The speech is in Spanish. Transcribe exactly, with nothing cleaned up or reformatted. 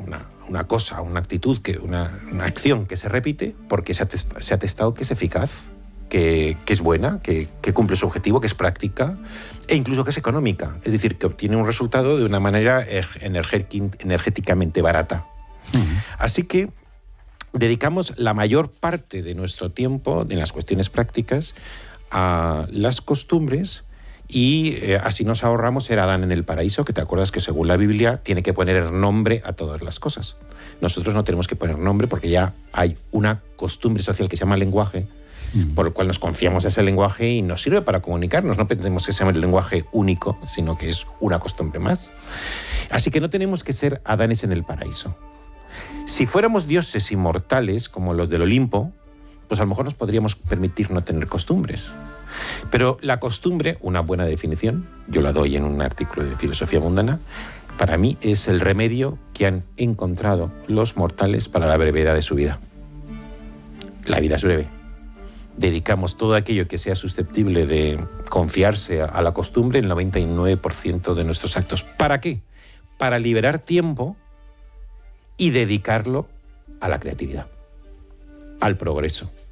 una, una cosa, una actitud, que, una, una acción que se repite porque se ha, test, se ha testado que es eficaz, que, que es buena, que, que cumple su objetivo, que es práctica e incluso que es económica. Es decir, que obtiene un resultado de una manera energéticamente barata. Uh-huh. Así que dedicamos la mayor parte de nuestro tiempo en las cuestiones prácticas a las costumbres y eh, así nos ahorramos ser Adán en el paraíso, que te acuerdas que según la Biblia tiene que poner nombre a todas las cosas. Nosotros no tenemos que poner nombre porque ya hay una costumbre social que se llama lenguaje, mm. por el cual nos confiamos a ese lenguaje y nos sirve para comunicarnos. No pretendemos que sea el lenguaje único, sino que es una costumbre más. Así que no tenemos que ser Adanes en el paraíso. Si fuéramos dioses inmortales, como los del Olimpo, pues a lo mejor nos podríamos permitir no tener costumbres. Pero la costumbre, una buena definición, yo la doy en un artículo de Filosofía Mundana, para mí es el remedio que han encontrado los mortales para la brevedad de su vida. La vida es breve. Dedicamos todo aquello que sea susceptible de confiarse a la costumbre, el noventa y nueve por ciento de nuestros actos. ¿Para qué? Para liberar tiempo y dedicarlo a la creatividad, al progreso.